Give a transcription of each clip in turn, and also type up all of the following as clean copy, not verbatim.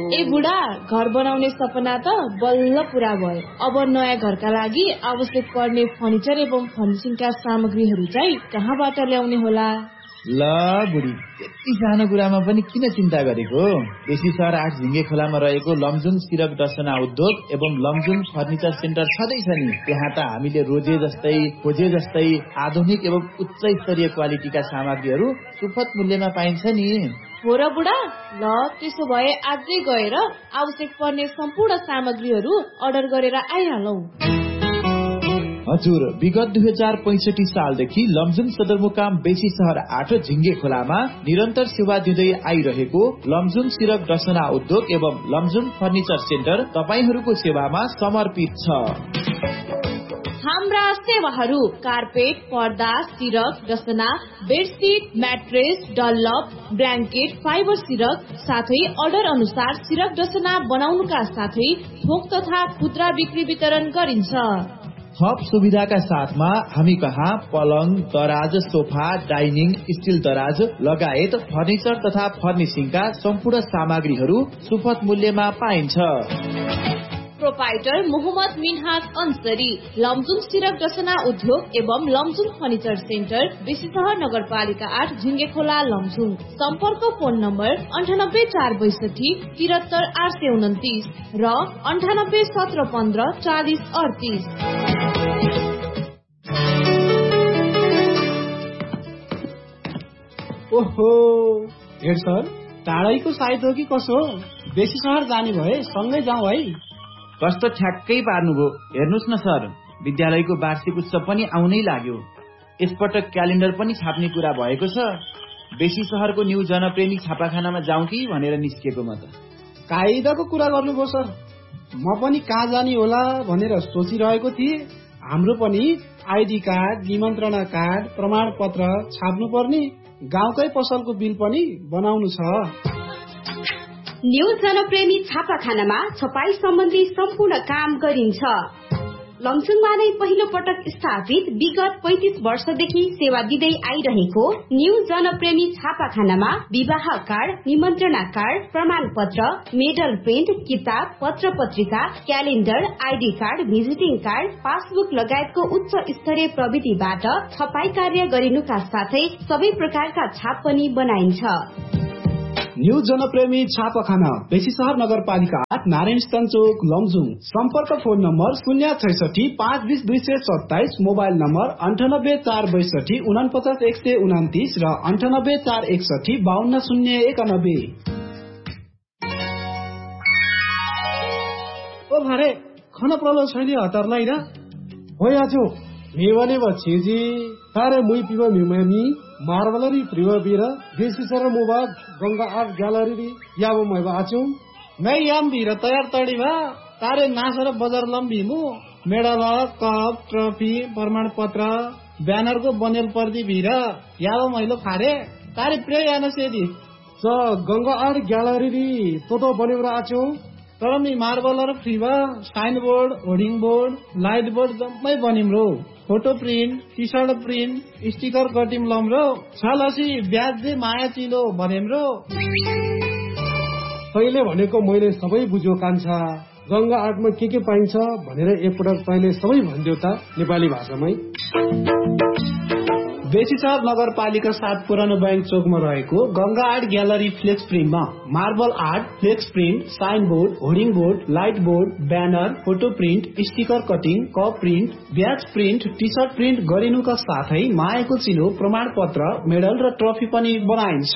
ए बुढा, घर बनाउने सपना त बल्ल पूरा भयो। अब नयाँ घरका लागि आवश्यक पर्ने फर्निचर एवं फर्निशिङका सामग्रीहरू चाहिँ कहाँबाट ल्याउने होला? ल बुढी, त्यति सानो कुरामा पनि किन चिन्ता गरेको? बेसी सहर 8 झिङ्गे खोलामा रहेको लमजुङ सिरक दर्शना उद्योग एवं लमजुङ फर्निचर सेन्टर छँदैछ नि। त्यहाँ त हामीले खोजे जस्तै आधुनिक एवं उच्च स्तरीय क्वालिटीका सामग्रीहरू सुपथ मूल्यमा पाइन्छ नि। हो र बुढा, ल त्यसो भए आजै गएर आवश्यक पर्ने सम्पूर्ण सामग्रीहरू अर्डर गरेर आइहालौं। हजुर, विगत 2065 सालदेखि लमजुङ सदरमुकाम बेसी सहर 8 झिङ्गे खोलामा निरन्तर सेवा दिँदै आइरहेको लमजुङ सिरक दर्शना उद्योग एवं लमजुङ फर्निचर सेन्टर तपाईहरूको सेवामा समर्पित छ। हाम्रा सेवाहरू कार्पेट, पर्दा, सिरक, रसना, bedsheet, mattress, Dunlop, blanket, fibre सिरक साथै अर्डर अनुसार सिरक रसना बनाउनुका साथै थोक तथा खुद्रा बिक्री वितरण गरिन्छ। थप सुविधाका साथमा हामी कहाँ पलङ, दराज, सोफा, डाइनिङ, स्टिल दराज लगायत फर्निचर तथा फर्निशिङका सम्पूर्ण सामग्रीहरू सुपथ मूल्यमा पाइन्छ। प्रोपाइटर मोहम्मद मिन्हाज अन्सरी, लमजुङ सिरक रसना उद्योग एवं लमजुङ फर्निचर सेन्टर, बेसी सहर नगरपालिका 8 झिङ्गे खोला लमजुङ। सम्पर्क फोन नम्बर 9846 73 829 र 981715 40 38। ओहो हेड सर, टाढैको साइत हो कि कसो? बेसी सहर जाने भए सँगै जाउँ है। कस्तो ठ्याक्कै पार्नुभयो। हेर्नुहोस् न सर, विद्यालयको वार्षिक उत्सव पनि आउनै लाग्यो। यसपटक क्यालेन्डर पनि छाप्ने कुरा भएको छ। बेसी सहरको न्यू जनप्रेमी छापाखानामा जाउँ कि भनेर निस्केको म त। कायदाको कुरा गर्नुभयो सर, म पनि कहाँ जाने होला भनेर सोचिरहेको थिएँ। हाम्रो पनि आइडी कार्ड, निमन्त्रणा कार्ड, प्रमाणपत्र छाप्नु पर्ने, गाउँकै पसलको बिल पनि बनाउनु छ। न्यू जनप्रेमी छापाखानामा छपाई सम्बन्धी सम्पूर्ण काम गरिन्छ। लमजुङमा नै पहिलो पटक स्थापित विगत 35 वर्षदेखि सेवा दिँदै आइरहेको न्यू जनप्रेमी छापाखानामा विवाह कार्ड, निमन्त्रणा कार्ड, प्रमाणपत्र, मेडल प्रिन्ट, किताब, पत्र पत्रिका, calendar, ID card, visiting card, passbook लगायतको उच्च स्तरीय प्रविधिबाट छपाई कार्य गरिनुका साथै सबै प्रकारका छाप पनि बनाइन्छ। न्यू जनप्रेमी छापाखाना, बेसी सहर नगरपालिका 8 नारायण स्थान चोक लमजुङ। सम्पर्क फोन नम्बर 066 520 227, मोबाइल नम्बर 98 462 49 129 र 98 461 52 091। ओ भारे खन प्रलो छैन हतारलाई र होयाजो मेवने बछेजी तारे मुई पिव मिमनी मार्बलरी प्रिवबीर बेसी sir mobile Ganga art gallery याबो मैबा आचो मैं याम बीर तयार तड़ी भा तारे नासर बजार लम्बी मु मेडल, कप, ट्रफी, प्रमाण पत्र, ब्यानर को बनेल पर्दी भीर याबो मैलो फारे तारे प्रे याना सेदी स गंगा आर्ट ग्यालरी तो बनेर आचो। तर मी मार्बलर फ्री भा sign board, hoarding board, light board जम्मै बनिम्रो। Photo print, T short print, sticker cutting लम्रो छलसी ब्याज दे माया चिलो भनेम्रो। तैले भनेको मैले सबै बुझ्यो कान्छा। गंगा आर्टमा के पाइन्छ भनेर एकपटक तैले सबै भन्दियो त नेपाली भाषामै। बेसी सहर नगरपालिका 7 पुरानो बैंक चोकमा रहेको Ganga art gallery flex प्रिन्टमा marble art, flex print, sign board, hoarding board, light board, banner, photo print, sticker cutting, cup print, ब्याज प्रिन्ट, टी सर्ट प्रिन्ट गरिनुका साथै मायाको चिलो, प्रमाण पत्र, मेडल र ट्रफी पनि बनाइन्छ।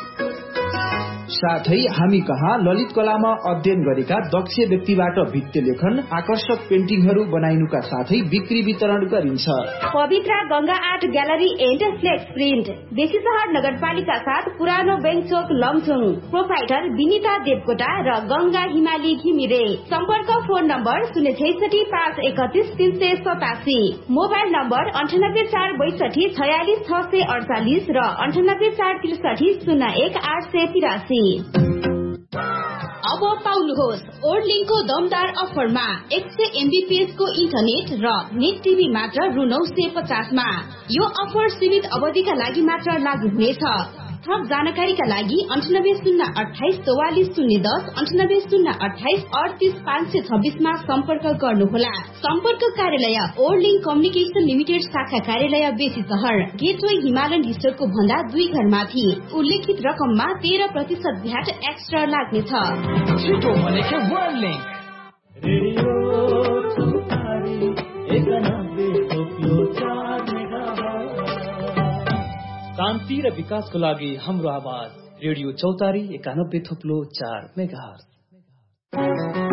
साथै हामी कहाँ ललित कलामा अध्ययन गरेका दक्ष व्यक्तिबाट भित्ते लेखन, आकर्षक पेन्टिङहरू बनाइनुका साथै बिक्री वितरण गरिन्छ। पवित्र Ganga art gallery and flex print, बेसी सहर नगरपालिका 7 पुरानो बैंक चोक लमजुङ। प्रोपाइटर विनिता देवकोटा र गंगा हिमाली घिमिरे। सम्पर्क फोन नम्बर 066 531 387, मोबाइल नम्बर 98 462 46 648 र 98 463 01 883। अब पाउनुहोस् ओर्लिङको दमदार अफरमा 100 MBPS को इन्टरनेट र नेट टिभी मात्र रु 950 मा। यो अफर सीमित अवधिका लागि मात्र लागू हुनेछ। थप जानकारीका लागि 9808440010 9808283526 मा सम्पर्क गर्नुहोला। सम्पर्क कार्यालय ओर्लिङ कम्युनिकेसन लिमिटेड शाखा कार्यालय बेसी सहर, गेटवे हिमालयन रिसोर्टको भन्दा 2 घर माथि। उल्लेखित रकममा 13% भ्याट एक्स्ट्रा लाग्नेछ। छिटो भनेको वर्ल्डलिङ रेडियो चौतारी 91.4 शान्ति र विकासको लागि हाम्रो आवाज रेडियो चौतारी 91.4 मेगाहर्ज।